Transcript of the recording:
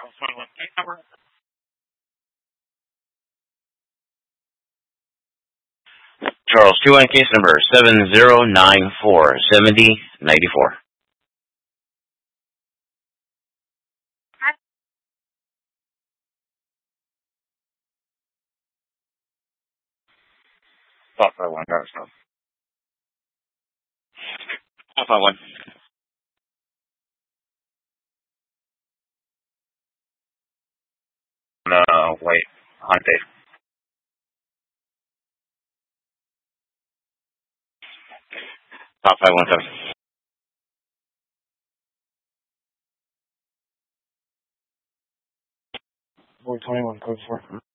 Charles, 2-1 case number 7094-7094. Stop by one, driver stop. Stop by one. Wait, Hyundai. Stop 517. 421, code 4.